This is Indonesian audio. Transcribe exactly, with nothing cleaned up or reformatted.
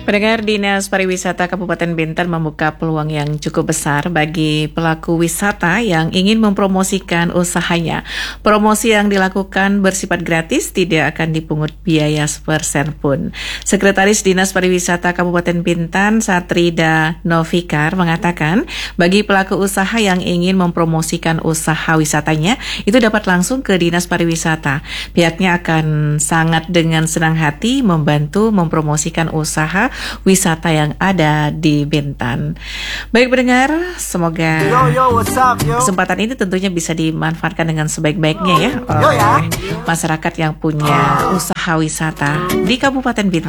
Pendengar, Dinas Pariwisata Kabupaten Bintan membuka peluang yang cukup besar bagi pelaku wisata yang ingin mempromosikan usahanya. Promosi yang dilakukan bersifat gratis, tidak akan dipungut biaya sepersen pun. Sekretaris Dinas Pariwisata Kabupaten Bintan, Satrida Novikar, mengatakan bagi pelaku usaha yang ingin mempromosikan usaha wisatanya, itu dapat langsung ke Dinas Pariwisata. Pihaknya akan sangat dengan senang hati membantu mempromosikan usaha wisata yang ada di Bintan. Baik pendengar, semoga yo, yo, what's up, yo? Kesempatan ini tentunya bisa dimanfaatkan dengan sebaik-baiknya ya oleh masyarakat yang punya usaha wisata di Kabupaten Bintan.